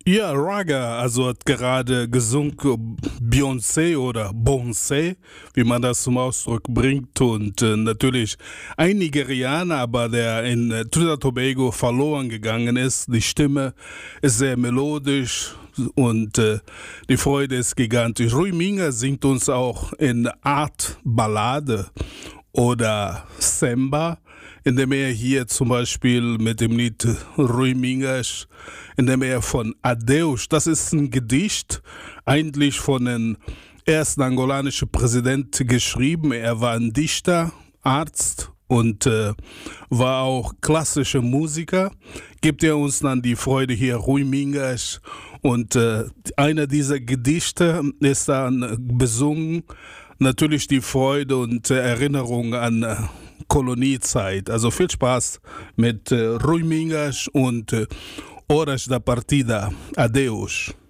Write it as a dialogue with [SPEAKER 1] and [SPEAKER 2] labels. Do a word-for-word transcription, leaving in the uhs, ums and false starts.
[SPEAKER 1] Ja, Raga, also hat gerade gesungen Beyoncé oder Beyoncé, wie man das zum Ausdruck bringt. Und äh, natürlich ein Nigerianer, aber der in äh, Trinidad und Tobago verloren gegangen ist. Die Stimme ist sehr melodisch und äh, die Freude ist gigantisch. Rui Minga singt uns auch in Art Ballade oder Samba, indem er hier zum Beispiel mit dem Lied Rui Mingas, indem er von Adeus, das ist ein Gedicht, eigentlich von dem ersten angolanischen Präsident geschrieben. Er war ein Dichter, Arzt und äh, war auch klassischer Musiker. Gibt er uns dann die Freude hier, Rui Mingas. Und äh, einer dieser Gedichte ist dann besungen, natürlich die Freude und äh, Erinnerung an äh, Koloniezeit. Also viel Spaß mit äh, Rui Mingas und äh, Horas da Partida. Adeus.